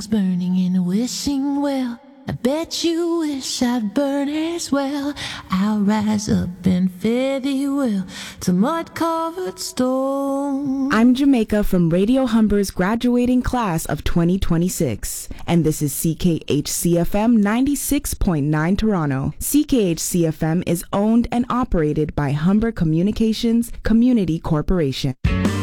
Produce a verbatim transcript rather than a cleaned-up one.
tongues burning and wishing well. I bet you wish I'd burn as well. I'll rise up and fare thee well to mud-covered stone. I'm Jamaica from Radio Humber's graduating class of twenty twenty-six, and this is C K H C F M ninety-six point nine Toronto. C K H C F M is owned and operated by Humber Communications Community Corporation.